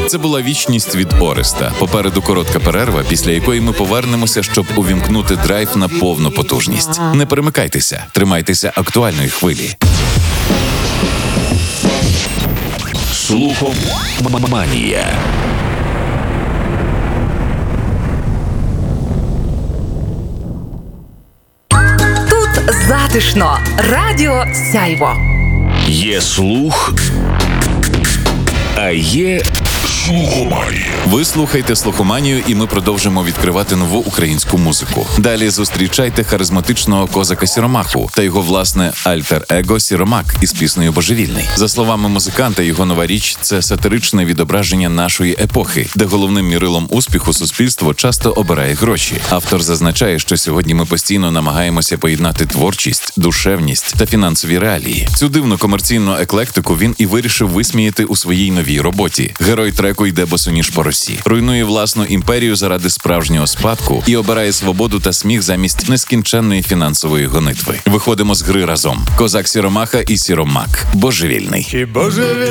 Це була вічність від Ореста. Попереду коротка перерва, після якої ми повернемося, щоб увімкнути драйв на повну потужність. Не перемикайтеся, тримайтеся актуальної хвилі. Слухоманія. Тут затишно. Радіо Сяйво. Є слух, а є слухоманія. Ви слухаєте «Слухоманію», і ми продовжимо відкривати нову українську музику. Далі зустрічайте харизматичного козака Сіромаху та його власне альтер-его Сіромак із піснею «Божевільний». За словами музиканта, його нова річ – це сатиричне відображення нашої епохи, де головним мірилом успіху суспільство часто обирає гроші. Автор зазначає, що сьогодні ми постійно намагаємося поєднати творчість, душевність та фінансові реалії. Цю дивну комерційну еклектику він і вирішив висміяти у своїй новій роботі. Герой треку йде босоніж по росі, руйнує власну імперію заради справжнього спадку і обирає свободу та сміх замість нескінченної фінансової гонитви. Виходимо з гри разом. Козак Сіромаха і Сіромак. Божевільний.